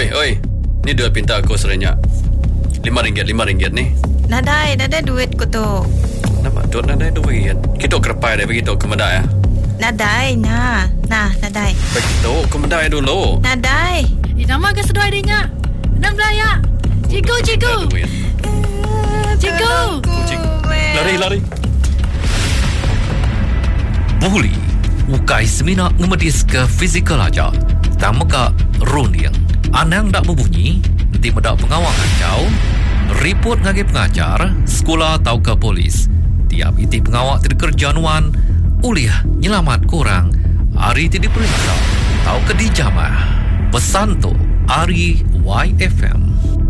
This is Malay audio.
Oi. Ni duit pinta aku serenyak. RM5 ni. Nadai duit ko tu. Nampak duit nadai duit. Kita kerpai dia begitu ke medai ya. Nadai, nadai. Begitu ke medai dulu. Nadai. Nama ke seduai dia. Nam belaya. Cikgu. Kucing. Lari. Buli, ukai semina ngemedis ke fizikal aja. Tamaka runing. Anang dak berbunyi, nanti medak pengawal kacau. Report ngagi pengajar, sekolah atau ke polis. Tiap iti pengawal terkerjanuan, uliah nyelamat kurang. Hari ti diperiksa, tau ke dijamah. Pesan tu, Ari YFM.